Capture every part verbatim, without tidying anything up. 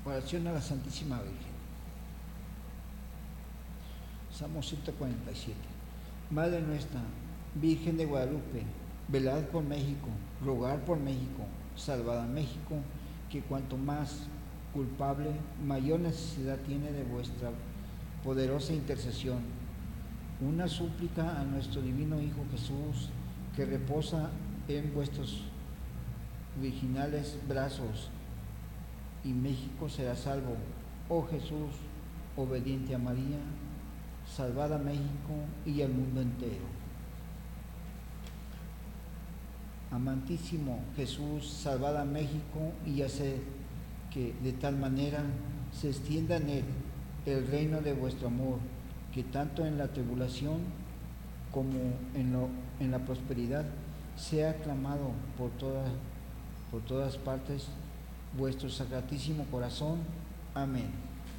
Oración a la Santísima Virgen. Salmo ciento cuarenta y siete. Madre nuestra, Virgen de Guadalupe, velad por México, rogad por México, salvad a México, que cuanto más culpable, mayor necesidad tiene de vuestra poderosa intercesión. Una súplica a nuestro divino Hijo Jesús, que reposa en vuestros virginales brazos, y México será salvo. Oh Jesús, obediente a María, salvad a México y al mundo entero. Amantísimo Jesús, salvad a México y haced que de tal manera se extienda en él el reino de vuestro amor, que tanto en la tribulación como en, lo, en la prosperidad sea aclamado por todas, por todas partes vuestro sacratísimo corazón. Amén.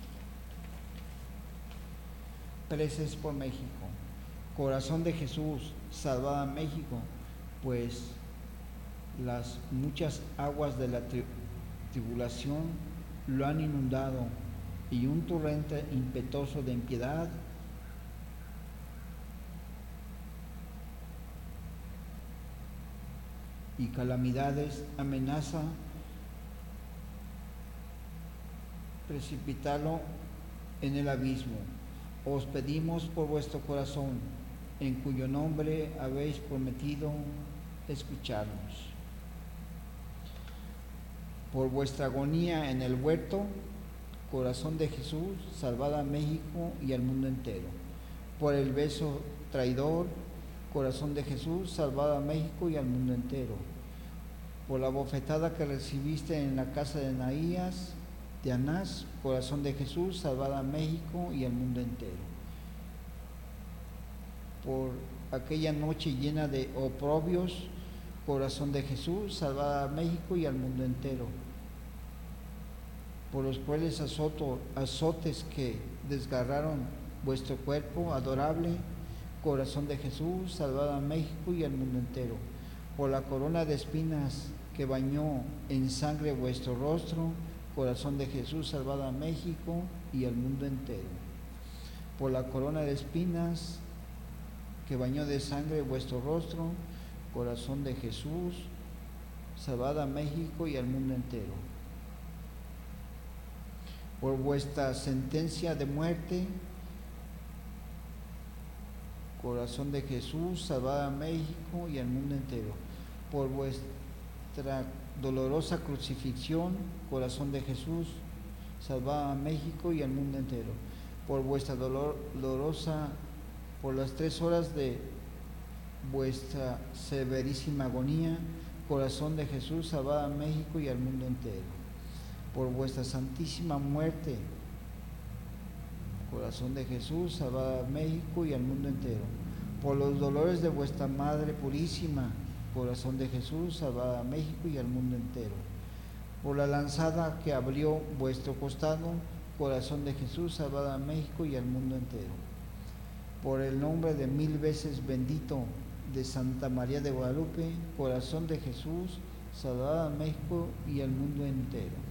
Preces por México. Corazón de Jesús, salvad a México, pues las muchas aguas de la tri- tribulación lo han inundado, y un torrente impetuoso de impiedad y calamidades amenaza precipitarlo en el abismo. Os pedimos por vuestro corazón, en cuyo nombre habéis prometido escucharnos. Por vuestra agonía en el huerto, corazón de Jesús, salvad a México y al mundo entero. Por el beso traidor, corazón de Jesús, salvad a México y al mundo entero. Por la bofetada que recibiste en la casa de Anaías, de Anás, corazón de Jesús, salvad a México y al mundo entero. Por aquella noche llena de oprobios, corazón de Jesús, salvad a México y al mundo entero. Por los crueles azoto, azotes que desgarraron vuestro cuerpo adorable, corazón de Jesús, salvad a México y al mundo entero. Por la corona de espinas que bañó en sangre vuestro rostro, corazón de Jesús, salvad a México y al mundo entero. Por la corona de espinas que bañó de sangre vuestro rostro, corazón de Jesús, salvad a México y al mundo entero. Por vuestra sentencia de muerte, corazón de Jesús, salvad a México y al mundo entero. Por vuestra dolorosa crucifixión, corazón de Jesús, salvad a México y al mundo entero. Por vuestra dolor, dolorosa, por las tres horas de vuestra severísima agonía, corazón de Jesús, salvad a México y al mundo entero. Por vuestra santísima muerte, corazón de Jesús, salvad a México y al mundo entero. Por los dolores de vuestra Madre Purísima, corazón de Jesús, salvad a México y al mundo entero. Por la lanzada que abrió vuestro costado, corazón de Jesús, salvad a México y al mundo entero. Por el nombre de mil veces bendito de Santa María de Guadalupe, corazón de Jesús, salvad a México y al mundo entero.